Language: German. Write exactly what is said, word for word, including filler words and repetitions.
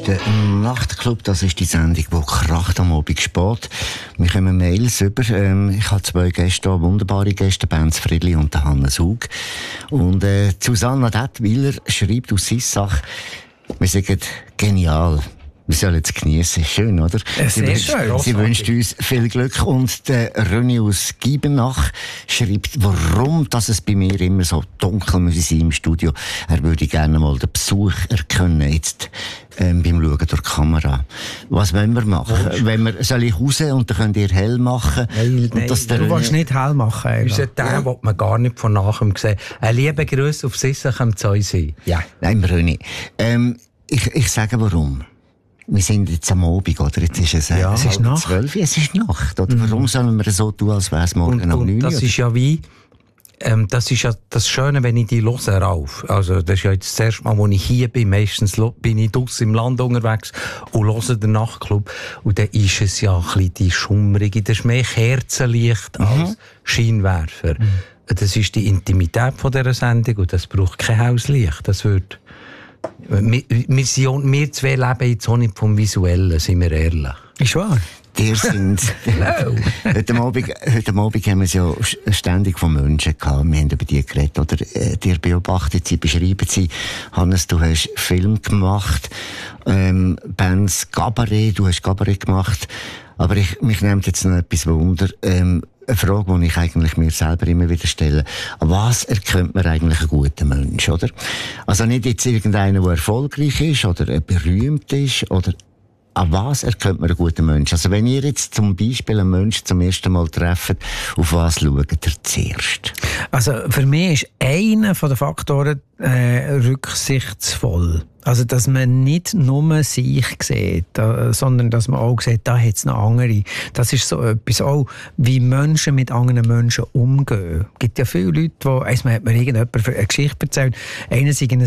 ist der Nachtclub, das ist die Sendung, die kracht am Abend spät. Wir kommen Mails über. Ähm, ich habe zwei Gäste hier, wunderbare Gäste, Benz Friedli und Hannes Hug. Und äh, Susanna Dettwiller schreibt aus Sissach, wir sagen genial. Wir sollen es geniessen. Schön, oder? Ja, sie sehr wünscht, schön. sie wünscht uns viel Glück. Und der René aus Giebenach schreibt, warum dass es bei mir immer so dunkel muss sein im Studio. Er würde gerne mal den Besuch erkennen, jetzt ähm, beim Schauen durch die Kamera. Was wollen wir machen? Wenn wir, soll ich raus und dann könnt ihr hell machen? Nein, und nein, das der du René... willst nicht hell machen. Unser der, ja. will man gar nicht von nachher sehen. Ein lieber Gruß auf Sissach am Zeusee. Ja. Nein, René. Ähm, ich, ich sage warum. Wir sind jetzt am Abend, oder? Jetzt ist es, äh, ja, es ist Nacht. zwölf, es ist Nacht, oder? Mhm. Warum sollen wir so tun, als wäre es morgen und, um und neun Uhr? Das ist ja wie, ähm, das ist ja das Schöne, wenn ich die höre rauf. Also, das ist ja jetzt das erste Mal, wo ich hier bin. Meistens bin ich draussen im Land unterwegs und höre den Nachtclub. Und dann ist es ja ein bisschen die Schummrige, das ist mehr Kerzenlicht mhm. als Scheinwerfer. Mhm. Das ist die Intimität von dieser Sendung und das braucht kein Hauslicht. Das wird Wir, wir, sind, wir zwei leben jetzt auch nicht vom Visuellen, sind wir ehrlich. Ist wahr. Die sind... heute, Abend, heute Abend haben wir es ja ständig von Menschen gehabt. Wir haben über die geredet. Oder äh, die beobachtet sie, beschreiben sie. Hannes, du hast Film gemacht. Ähm, Benz Cabaret, du hast Cabaret gemacht. Aber ich, mich nimmt jetzt noch etwas Wunder. Ähm, Eine Frage, die ich eigentlich mir selber immer wieder stelle. An was erkennt man eigentlich einen guten Mensch, oder? Also nicht jetzt irgendeiner, der erfolgreich ist oder berühmt ist, oder an was erkennt man einen guten Mensch? Also wenn ihr jetzt zum Beispiel einen Menschen zum ersten Mal trefft, auf was schaut ihr zuerst? Also für mich ist einer der Faktoren äh, rücksichtsvoll. Also, dass man nicht nur sich sieht, äh, sondern dass man auch sieht, da hat es noch andere. Das ist so etwas, auch wie Menschen mit anderen Menschen umgehen. Es gibt ja viele Leute, die, einmal hat mir irgendjemand eine Geschichte erzählt, einer sei in ein